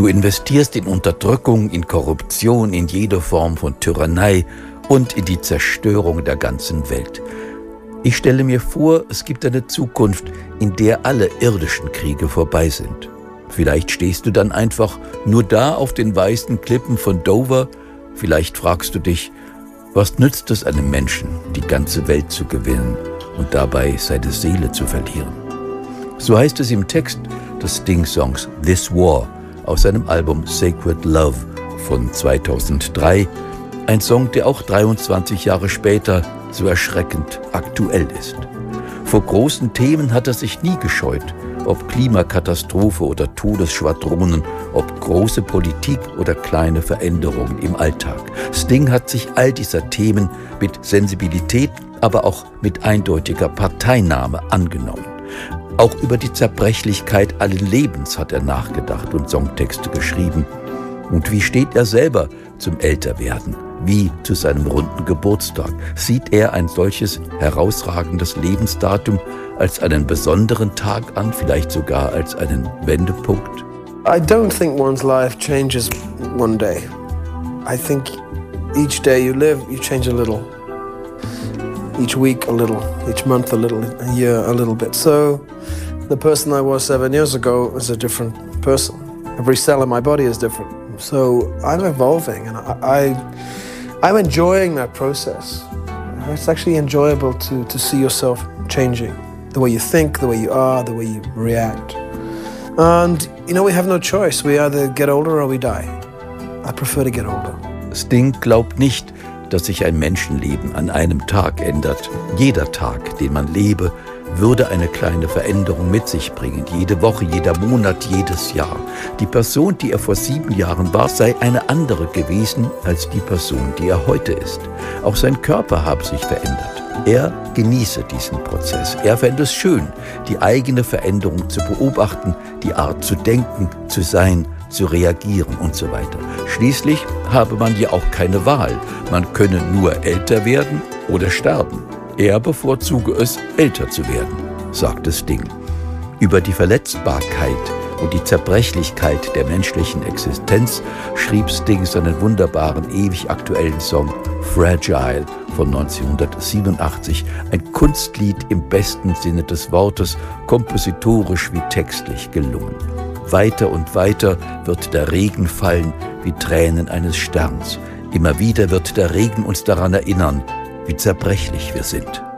Du investierst in Unterdrückung, in Korruption, in jede Form von Tyrannei und in die Zerstörung der ganzen Welt. Ich stelle mir vor, es gibt eine Zukunft, in der alle irdischen Kriege vorbei sind. Vielleicht stehst du dann einfach nur da auf den weißen Klippen von Dover. Vielleicht fragst du dich, was nützt es einem Menschen, die ganze Welt zu gewinnen und dabei seine Seele zu verlieren? So heißt es im Text des Sting-Songs This War aus seinem Album Sacred Love von 2003. Ein Song, der auch 23 Jahre später so erschreckend aktuell ist. Vor großen Themen hat er sich nie gescheut, ob Klimakatastrophe oder Todesschwadronen, ob große Politik oder kleine Veränderungen im Alltag. Sting hat sich all dieser Themen mit Sensibilität, aber auch mit eindeutiger Parteinahme angenommen. Auch über die Zerbrechlichkeit allen Lebens hat er nachgedacht und Songtexte geschrieben. Und wie steht er selber zum Älterwerden? Wie zu seinem runden Geburtstag? Sieht er ein solches herausragendes Lebensdatum als einen besonderen Tag an, vielleicht sogar als einen Wendepunkt? I don't think one's life changes one day. I think each day you live, you change a little. Each week a little, each month a little, a year a little bit. So the person I was 7 years ago is a different person. Every cell in my body is different. So I'm evolving and I'm enjoying that process. It's actually enjoyable to see yourself changing. The way you think, the way you are, the way you react. And, you know, we have no choice. We either get older or we die. I prefer to get older. Sting glaubt nicht, dass sich ein Menschenleben an einem Tag ändert. Jeder Tag, den man lebe, würde eine kleine Veränderung mit sich bringen. Jede Woche, jeder Monat, jedes Jahr. Die Person, die er vor 7 Jahren war, sei eine andere gewesen als die Person, die er heute ist. Auch sein Körper habe sich verändert. Er genieße diesen Prozess. Er fände es schön, die eigene Veränderung zu beobachten, die Art zu denken, zu sein, zu reagieren und so weiter. Schließlich habe man ja auch keine Wahl. Man könne nur älter werden oder sterben. Er bevorzuge es, älter zu werden, sagte Sting. Über die Verletzbarkeit und die Zerbrechlichkeit der menschlichen Existenz schrieb Sting seinen wunderbaren, ewig aktuellen Song Fragile von 1987. Ein Kunstlied im besten Sinne des Wortes, kompositorisch wie textlich gelungen. Weiter und weiter wird der Regen fallen wie Tränen eines Sterns. Immer wieder wird der Regen uns daran erinnern, wie zerbrechlich wir sind.